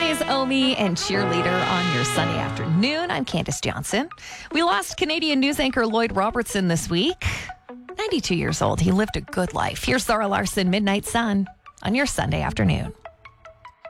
Friday's Omi and Cheerleader on your Sunday afternoon. I'm Candace Johnson. We lost Canadian news anchor Lloyd Robertson this week. 92 years old. He lived a good life. Here's Zara Larson, Midnight Sun, on your Sunday afternoon.